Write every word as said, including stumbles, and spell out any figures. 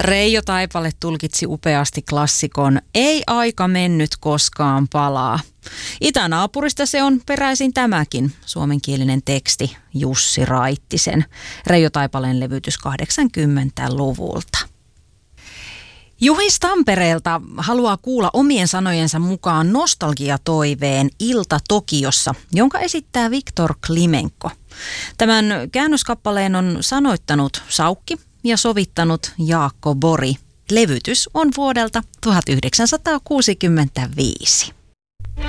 Reijo Taipale tulkitsi upeasti klassikon Ei aika mennyt koskaan palaa. Itänaapurista se on peräisin tämäkin suomenkielinen teksti Jussi Raittisen. Reijo Taipaleen levytys kahdeksankymmentäluvulta. Juhis Tampereelta haluaa kuulla omien sanojensa mukaan nostalgiatoiveen Ilta Tokiossa, jonka esittää Viktor Klimenko. Tämän käännöskappaleen on sanoittanut Saukki ja sovittanut Jaakko Bori. Levytys on vuodelta tuhatyhdeksänsataakuusikymmentäviisi.